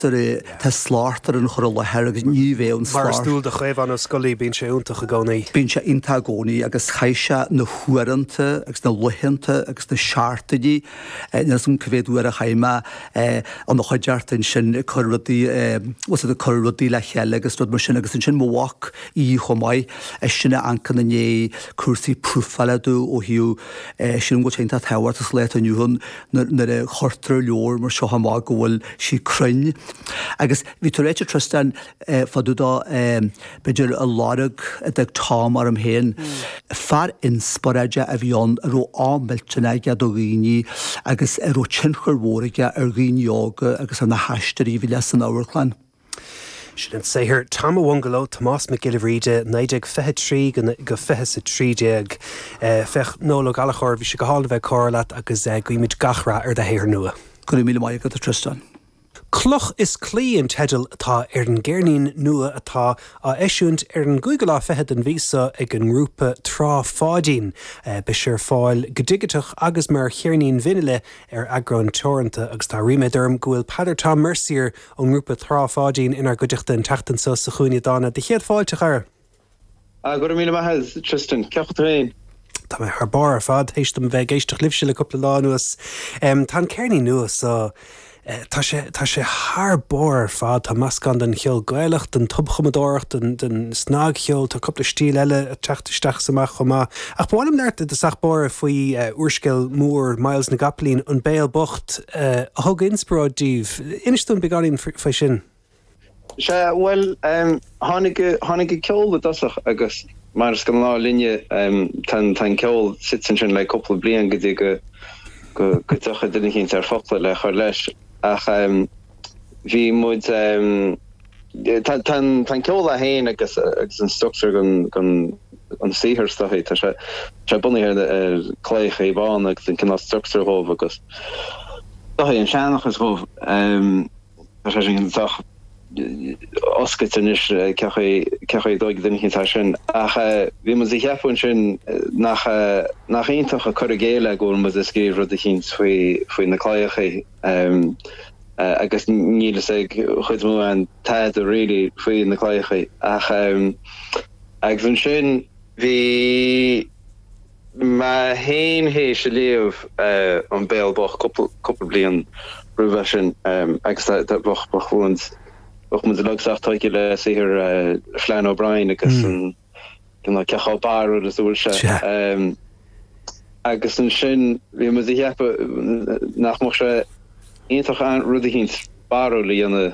Tá sláirtar an chur lethir agus ní bhéann Mar stúil de chuibh an scoilí bíonn sé úntaach a gcónaí. Bíonn sé inta gcónaí agus chaise na huaranta agus na luhananta agus na seaartaidí nas an cyféadúar a chaime an na chuideartain sin chuirdaí le cheile agus rud mar sin agus sin mhaach í chomáid sinna ancan na né cuasaí prúfhaileadú ó hiú sin go ténta tehairt a sléit aniuhann na chortar leor mar seo hamá go bhfuil sí cruinn. Agus bhí tú réite trastan fadúdá beidir a lárug ag tám ar am héin fear insparaide a bhíon ró ámiltena ag do ghaoine agus ró tinchar mhóraige ar ghaoineoga agus an na heistearí bhí leis an áhharclainn. Sin séhir Tom Wongalo, Tomás McGillivreide, 93 go 23 fech nóla galachor bhí sé go hála bheith cóirlaat agus goimid gachra ar de héir nua. Go mí mai go trastan. Cloch is clí an tedal atá ar an ggéirnín nua atá a eisiúnt ar an Google fehead an vísa ag an grúpa trá fádín be sér fáil godigiteach agus mar chéirnín vinile ar agrán torranta agus tá riméidirm gohfuil padartá mercier an grúpa trá fádín inar goideachta an teachtan sa chuine dána de chéad fáilte chur. Go mí maithe Tristan ceachtaréin. Tá mé th bar fad héistem bheith géisteach libse le coppla lá nuas. Tá céirní nuas Tá sé thbór fad tá mascan den cheol gaileach den tubchamadóirecht den snagcheol tá coppla stíl eile a teachtasteach samach chumá. Ach bháim leirta de sachbór faoi uorscail mór Miles na Gaplín an béal bocht a thug inspirádíh. Inistún beganín faoi sin? Well, tháinig ceol dasach agus mar gan lá linne tan ceol sitan sin le coppla blian go dtí go tucha duine cinn ar fopla le chuir leis. Ach bhí muid tan ceol a héin agus an structúr gan an síhir stochaí tá sé bunaí ar cléich é bán agus an cinná structúr hómh agus stochaí an seanachas hómh tá sé sinach oscaitan is cechaí dóig duine cinn sin ach bhí mu heapún sin nach aontoch a chur géile ggóil mu a scríomh rud a chin faoi na cléichaí agus nílas ag chuid mú an taid a ri faoi na cléichaí ach agus an sin bhí má héin hééis se léomh an béalbach coppla blian ruúbhe sin agus bach chuint och moet de zag dat je le zeker Flan O'Brien agus an ceá bar de soe agus an sin vi moet heppe nach mo se eintoch aan rudi hins barlí an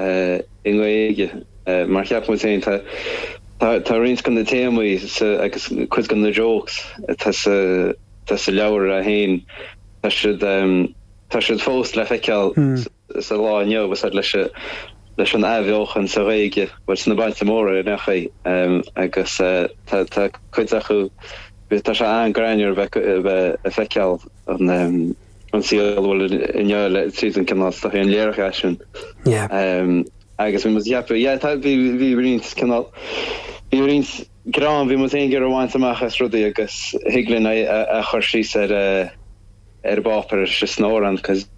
inige mar heb moet zijn tá rins kan de thema agus ku gan de jokes se lewer a heen tá si fós le fekel se lá jo was leis an ahheoch an sa réige wat na baint móra nachché agus tá chuid acu tá se angraineir bheith a feiceal an síhfuil inile trí an canál tá an léircha sin agus vi jeppe hí rins canál hí rins gram vi moet ein gur bhaint amachchas rudi agus higlin a chuirsí ar báper se snóran cos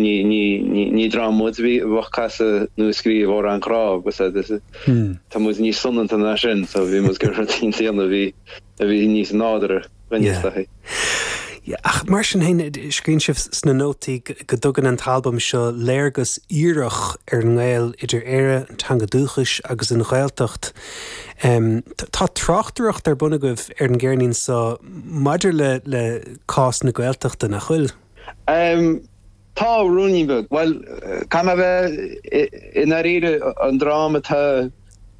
ní dra mu vi bach casa nu skri war an krá tá mu ní sonnan an sin so vi mu gur tína vi níos nádere vennehe. Ach mar sin héine scrínsih sna nótaí go dogan an talbam seo léirgus íireach ar an ghail idir éire an tanga dúchais agus an ghailtocht. Tá trachtúireacht ar buna goibh ar an ggéirnín sa maidir le cás na ghailtochta nach chuil? Tá runúnibug, well kam bheith ina riide an drámatá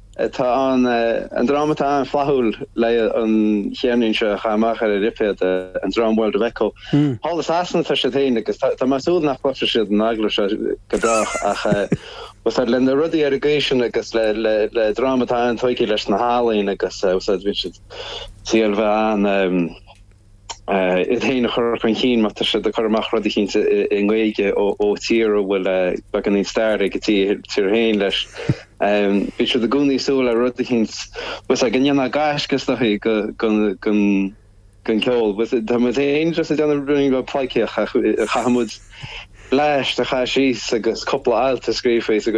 an drámatá an flahúil le an chéann se chaach ar a ripéad an drámhil de bheco. Hálas asna tá sé téine agus tá masúd nach po siad an agla se godrach ach was lenne rudí irrigation agus le drámatá an toici leis na hálín agus vi síl bheith an it héine chur chun chin mat se de chumach rudi chin in goige ó tíro bhfuil be an star gotí tir héin leis. Bit se de gúní sú a rudi chins was a gannne gaisgus nach gun ceol was ein just an running go pleikeach chahamud leis de cha sí agus coppla alta scrífa